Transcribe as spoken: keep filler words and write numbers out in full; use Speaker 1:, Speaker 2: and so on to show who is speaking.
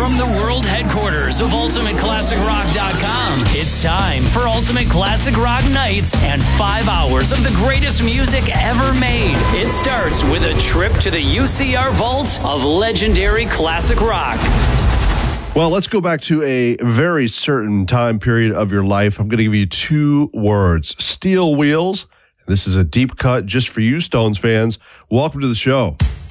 Speaker 1: From the world headquarters of ultimate classic rock dot com, it's time for Ultimate Classic Rock Nights and five hours of the greatest music ever made. It starts with a trip to the U C R vault of legendary classic rock.
Speaker 2: Well, let's go back to a very certain time period of your life. I'm going to give you two words. Steel Wheels. This is a deep cut just for you, Stones fans. Welcome to the show.